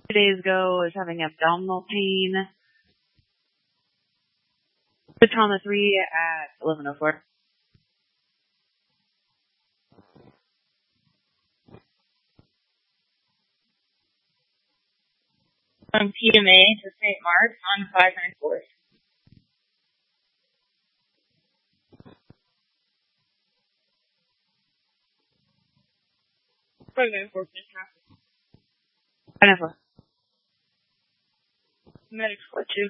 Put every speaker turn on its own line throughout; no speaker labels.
2 days ago is having abdominal pain. The trauma 3 at 11:04.
From PMA to St. Mark's on 594. Medics 4-2.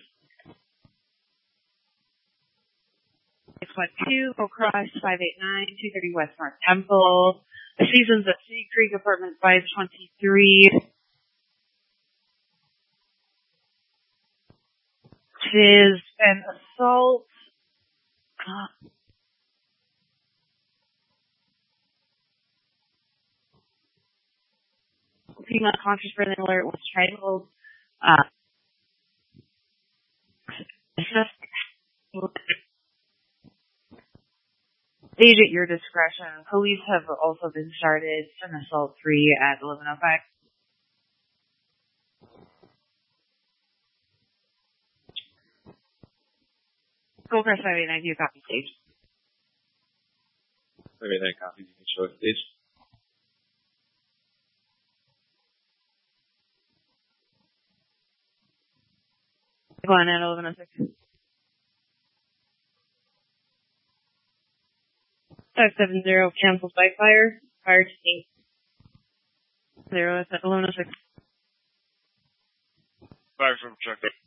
612, Go Cross 589, 230 West North Temple. The Seasons at Sea Creek, apartment 523. It is an assault. Being unconscious for an alert was strangled. Stage at your discretion. Police have also been started. An assault 3 at 11:05. Go Cross 589, you copy stage.
589 copies, you can show it stage.
Go on at 11:06.
570, cancels by fire. Fire to scene.
0 at 11:06.
Fire from truck.